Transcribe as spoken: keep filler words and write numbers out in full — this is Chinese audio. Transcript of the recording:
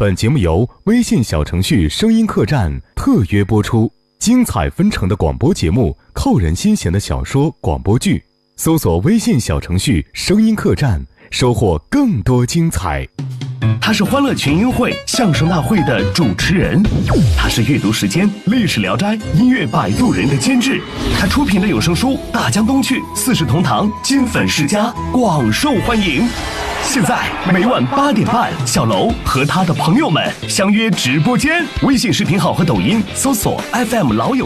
本节目由微信小程序声音客栈特约播出，精彩纷呈的广播节目，扣人心弦的小说广播剧，搜索微信小程序声音客栈，收获更多精彩。 他是欢乐群英会相声大会的主持人，他是阅读时间历史聊斋音乐摆渡人的监制，他出品的有声书《大江东去》四世同堂金粉世家广受欢迎。现在每晚八点半，小楼和他的朋友们相约直播间，微信视频号和抖音搜索 F M 老友